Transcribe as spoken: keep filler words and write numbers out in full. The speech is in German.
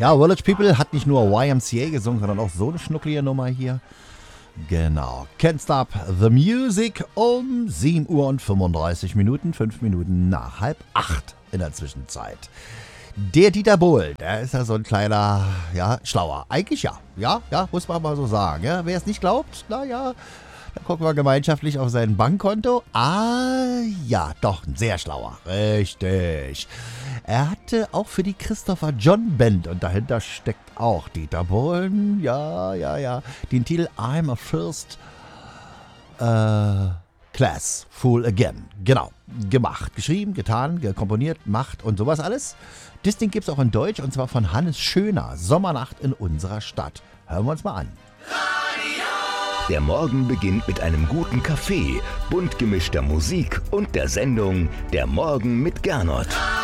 Ja, Village People hat nicht nur Y M C A gesungen, sondern auch so eine schnucklige Nummer hier. Genau. Can't Stop the Music um sieben Uhr und fünfunddreißig Minuten, fünf Minuten nach halb acht in der Zwischenzeit. Der Dieter Bohlen, der ist ja so ein kleiner, ja, schlauer. Eigentlich ja, ja, ja, muss man mal so sagen. Ja. Wer es nicht glaubt, na ja, dann gucken wir gemeinschaftlich auf sein Bankkonto. Ah, ja, doch, ein sehr schlauer. Richtig. Er hatte auch für die Christopher John Band, und dahinter steckt auch Dieter Bohlen, ja, ja, ja, den Titel I'm a First äh, Class Fool Again. Genau, gemacht, geschrieben, getan, komponiert, macht und sowas alles. Das Ding gibt es auch in Deutsch, und zwar von Hannes Schöner, Sommernacht in unserer Stadt. Hören wir uns mal an. Der Morgen beginnt mit einem guten Kaffee, bunt gemischter Musik und der Sendung Der Morgen mit Gernot.